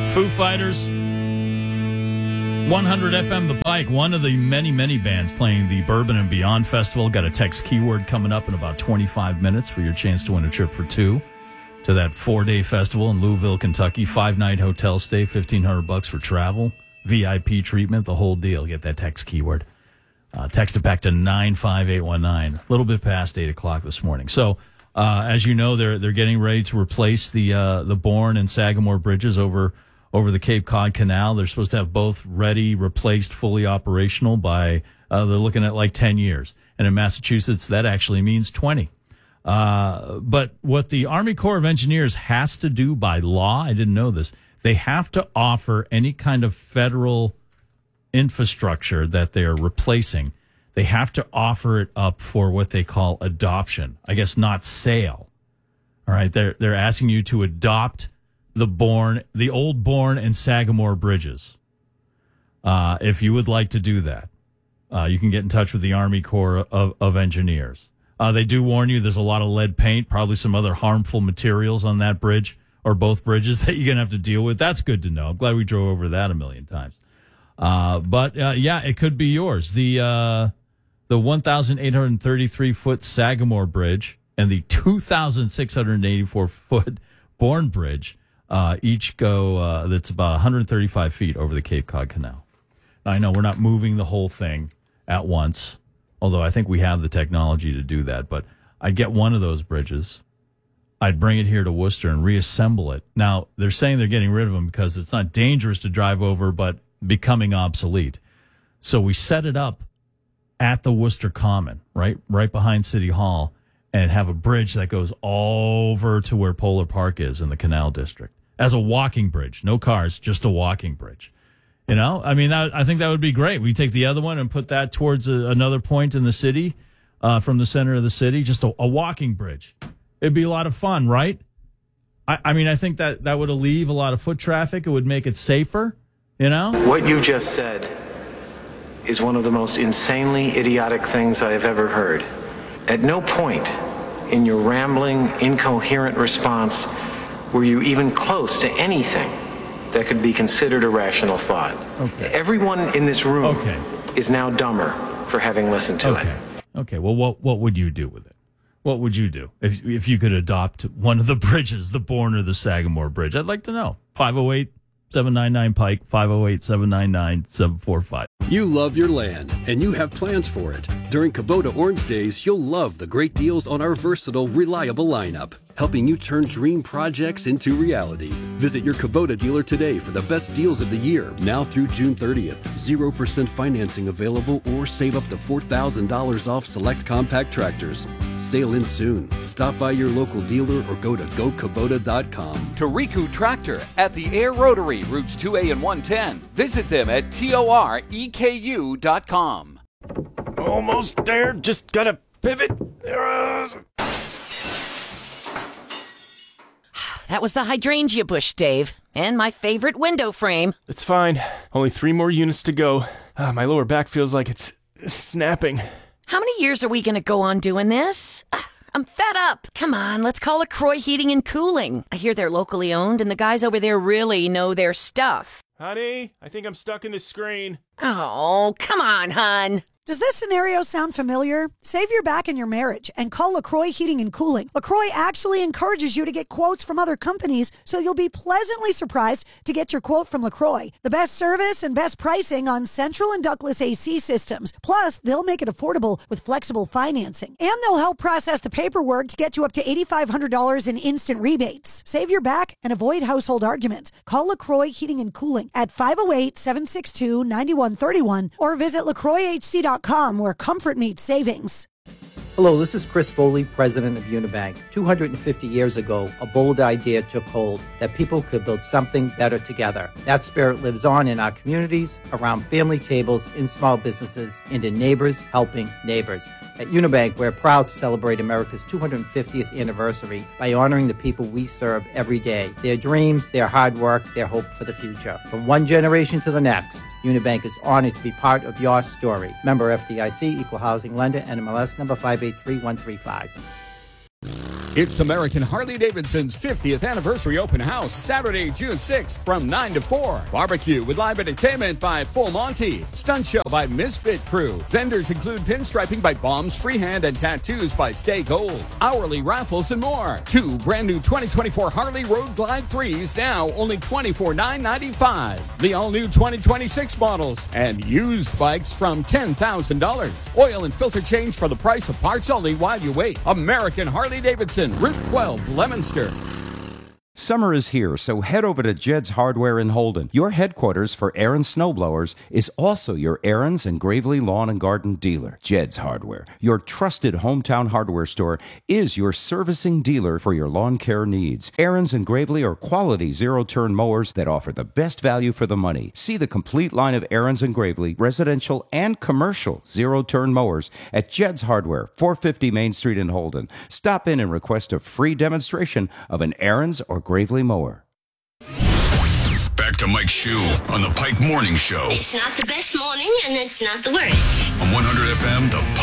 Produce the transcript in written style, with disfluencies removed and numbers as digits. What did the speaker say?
Foo Fighters, 100 FM The Bike, one of the many, many bands playing the Bourbon and Beyond Festival. Got a text keyword coming up in about 25 minutes for your chance to win a trip for two to that 4-day festival in Louisville, Kentucky. 5-night hotel stay, $1,500 for travel, VIP treatment, the whole deal. Get that text keyword. Text it back to 95819. A little bit past 8 o'clock this morning. So, as you know, they're getting ready to replace the Bourne and Sagamore bridges over the Cape Cod Canal. They're supposed to have both ready, replaced, fully operational by, they're looking at like 10 years. And in Massachusetts, that actually means 20. But what the Army Corps of Engineers has to do by law, I didn't know this, they have to offer any kind of federal infrastructure that they are replacing. They have to offer it up for what they call adoption. I guess not sale. All right. They're asking you to adopt the old Bourne and Sagamore bridges. If you would like to do that, you can get in touch with the Army Corps of Engineers. They do warn you there's a lot of lead paint, probably some other harmful materials on that bridge or both bridges that you're going to have to deal with. That's good to know. I'm glad we drove over that a million times. But it could be yours. The 1,833-foot Sagamore Bridge and the 2,684-foot Bourne Bridge each go, that's about 135 feet over the Cape Cod Canal. Now, I know we're not moving the whole thing at once, although I think we have the technology to do that. But I'd get one of those bridges. I'd bring it here to Worcester and reassemble it. Now, they're saying they're getting rid of them because it's not dangerous to drive over, but becoming obsolete. So we set it up at the Worcester Common, right behind City Hall, and have a bridge that goes over to where Polar Park is in the Canal District as a walking bridge. No cars, just a walking bridge. You know, I mean, I think that would be great. We take the other one and put that towards another point in the city, from the center of the city, just a walking bridge. It'd be a lot of fun, right? I mean, I think that would alleviate a lot of foot traffic. It would make it safer, you know? What you just said is one of the most insanely idiotic things I have ever heard. At no point in your rambling, incoherent response were you even close to anything that could be considered a rational thought. Okay. Everyone in this room is now dumber for having listened to it. Okay, well, what would you do with it? What would you do if you could adopt one of the bridges, the Bourne or the Sagamore Bridge? I'd like to know. 508-799-PIKE, 508-799-745. You love your land, and you have plans for it. During Kubota Orange Days, you'll love the great deals on our versatile, reliable lineup, helping you turn dream projects into reality. Visit your Kubota dealer today for the best deals of the year, now through June 30th. 0% financing available, or save up to $4,000 off select compact tractors. Sail in soon. Stop by your local dealer or go to GoKubota.com. Toriku Tractor at the Air Rotary, routes 2A and 110. Visit them at TOREKU.com. Almost there. Just gotta pivot. That was the hydrangea bush, Dave, and my favorite window frame. It's fine. Only 3 more units to go. My lower back feels like it's snapping. How many years are we going to go on doing this? I'm fed up. Come on, let's call LaCroix Heating and Cooling. I hear they're locally owned, and the guys over there really know their stuff. Honey, I think I'm stuck in this screen. Oh, come on, hon. Does this scenario sound familiar? Save your back in your marriage and call LaCroix Heating and Cooling. LaCroix actually encourages you to get quotes from other companies, so you'll be pleasantly surprised to get your quote from LaCroix. The best service and best pricing on central and ductless AC systems. Plus, they'll make it affordable with flexible financing. And they'll help process the paperwork to get you up to $8,500 in instant rebates. Save your back and avoid household arguments. Call LaCroix Heating and Cooling at 508-762-9131 or visit LaCroixHC.com, where comfort meets savings. Hello, this is Chris Foley, president of Unibank. 250 years ago, a bold idea took hold that people could build something better together. That spirit lives on in our communities, around family tables, in small businesses, and in neighbors helping neighbors. At Unibank, we're proud to celebrate America's 250th anniversary by honoring the people we serve every day, their dreams, their hard work, their hope for the future. From one generation to the next, Unibank is honored to be part of your story. Member FDIC, Equal Housing Lender, NMLS number 583135. It's American Harley-Davidson's 50th anniversary open house, Saturday, June 6th from 9 to 4. Barbecue with live entertainment by Full Monty. Stunt show by Misfit Crew. Vendors include pinstriping by Bombs Freehand and tattoos by Stay Gold. Hourly raffles and more. 2 brand new 2024 Harley Road Glide 3s now only $24,995. The all-new 2026 models and used bikes from $10,000. Oil and filter change for the price of parts only while you wait. American Harley-Davidson, Route 12, Leominster. Summer is here, so head over to Jed's Hardware in Holden. Your headquarters for Aaron's snowblowers is also your Aaron's and Gravely Lawn and Garden dealer. Jed's Hardware, your trusted hometown hardware store, is your servicing dealer for your lawn care needs. Aaron's and Gravely are quality zero-turn mowers that offer the best value for the money. See the complete line of Aaron's and Gravely residential and commercial zero-turn mowers at Jed's Hardware, 450 Main Street in Holden. Stop in and request a free demonstration of an Aaron's or Gravely mower. Back to Mike Shue on the Pike Morning Show. It's not the best morning and it's not the worst. On 100 FM, The